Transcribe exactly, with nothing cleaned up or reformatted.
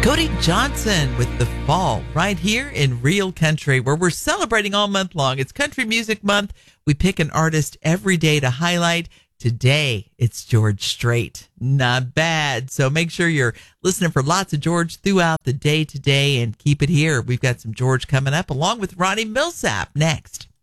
Cody Johnson with The Fall right here in Real Country, where we're celebrating all month long. It's Country Music Month. We pick an artist every day to highlight. Today, it's George Strait. Not bad. So make sure you're listening for lots of George throughout the day today and keep it here. We've got some George coming up along with Ronnie Millsap next.